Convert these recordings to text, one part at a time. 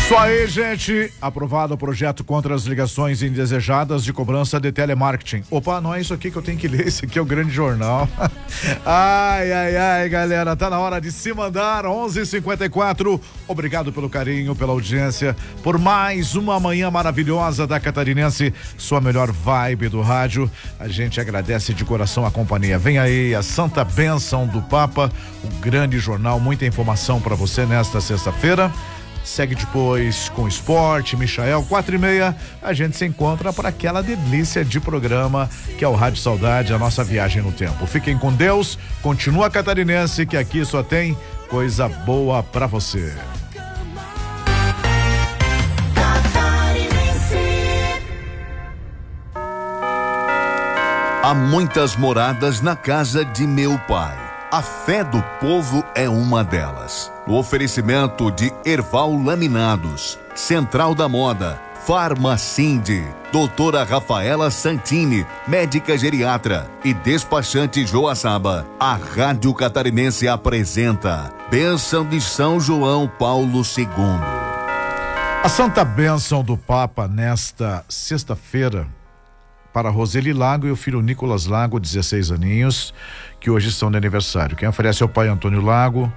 Isso aí, gente. Aprovado o projeto contra as ligações indesejadas de cobrança de telemarketing. Opa, não é isso aqui que eu tenho que ler, esse aqui é o grande jornal. Ai, galera, tá na hora de se mandar. 11h54. Obrigado pelo carinho, pela audiência, por mais uma manhã maravilhosa da Catarinense, sua melhor vibe do rádio. A gente agradece de coração a companhia. Vem aí a Santa Bênção do Papa, o grande jornal, muita informação para você nesta sexta-feira. Segue depois com esporte, Michael, 4h30, a gente se encontra para aquela delícia de programa que é o Rádio Saudade, a nossa viagem no tempo. Fiquem com Deus, continua Catarinense, que aqui só tem coisa boa para você. Há muitas moradas na casa de meu pai. A fé do povo é uma delas. O oferecimento de Erval Laminados, Central da Moda, Farmacinde, Doutora Rafaela Santini, médica geriatra e despachante Joaçaba. A Rádio Catarinense apresenta Bênção de São João Paulo II. A Santa Bênção do Papa nesta sexta-feira para Roseli Lago e o filho Nicolas Lago, 16 aninhos, que hoje estão de aniversário. Quem oferece é o pai Antônio Lago,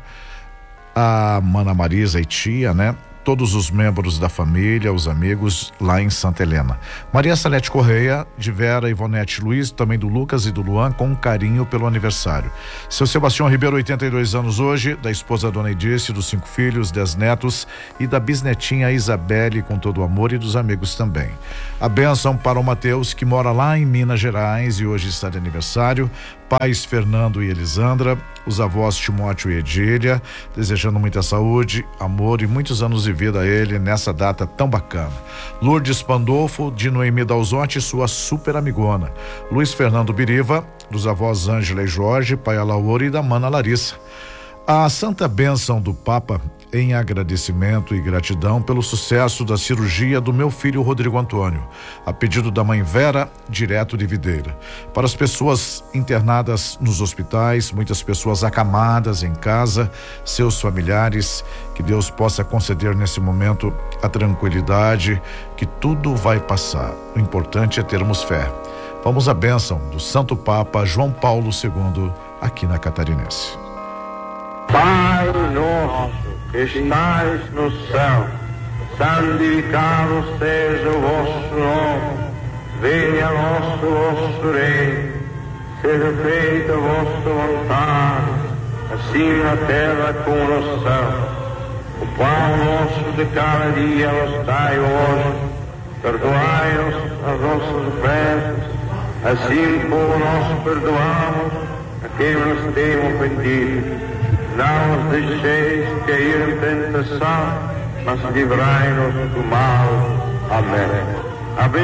a Mana Marisa e tia, né? Todos os membros da família, os amigos lá em Santa Helena. Maria Salete Correia, de Vera, Ivonete Luiz, também do Lucas e do Luan, com carinho pelo aniversário. Seu Sebastião Ribeiro, 82 anos hoje, da esposa Dona Edice, dos 5 filhos, 10 netos e da bisnetinha Isabelle, com todo o amor, e dos amigos também. A bênção para o Mateus, que mora lá em Minas Gerais e hoje está de aniversário. Pais Fernando e Elisandra, os avós Timóteo e Edília, desejando muita saúde, amor e muitos anos de vida a ele nessa data tão bacana. Lourdes Pandolfo, de Noemi Dalzotti, sua super amigona. Luiz Fernando Biriva, dos avós Ângela e Jorge, pai Alaor e da mana Larissa. A Santa Bênção do Papa em agradecimento e gratidão pelo sucesso da cirurgia do meu filho Rodrigo Antônio, a pedido da mãe Vera, direto de Videira. Para as pessoas internadas nos hospitais, muitas pessoas acamadas em casa, seus familiares, que Deus possa conceder nesse momento a tranquilidade, que tudo vai passar. O importante é termos fé. Vamos à bênção do Santo Papa João Paulo II aqui na Catarinense. Pai nosso que estais no céu, santificado seja o vosso nome, venha a vosso reino, seja feita a vossa vontade, assim na terra como no céu. O pão nosso de cada dia nos dai hoje, perdoai-nos as nossas ofensas, assim como nós perdoamos a quem nos tem ofendido. Não os deixeis cair em tentação, mas livrai-nos do mal. Amém.